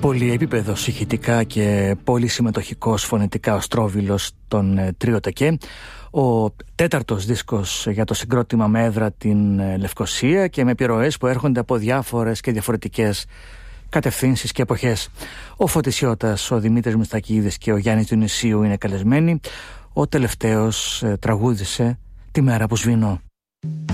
Πολυεπίπεδος ηχητικά και πολύ συμμετοχικός φωνητικά ο Στρόβιλος των Τρίο Τεκέ. Ο τέταρτος δίσκος για το συγκρότημα με έδρα την Λευκοσία και με επιρροές που έρχονται από διάφορες και διαφορετικές κατευθύνσεις και εποχές. Ο Φώτης Ιώτας, ο Δημήτρης Μιστακίδης και ο Γιάννης Διονυσίου είναι καλεσμένοι. Ο τελευταίος τραγούδισε «Τη μέρα που σβήνω».